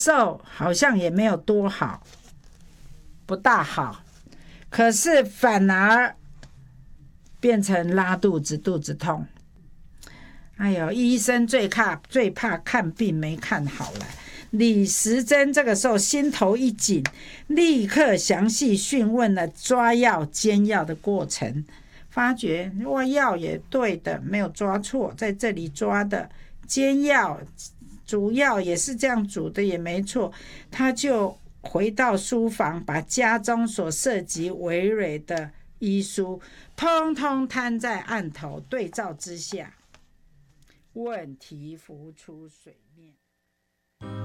受好像也没有多好，不大好，可是反而变成拉肚子、肚子痛。哎呦，医生最怕看病没看好了。李时珍这个时候心头一紧，立刻详细讯问了抓药煎药的过程，发觉哇，药也对的，没有抓错，在这里抓的煎药煮药也是这样煮的，也没错。他就回到书房，把家中所涉及微蕊的医书通通摊在案头，对照之下，问题浮出水面。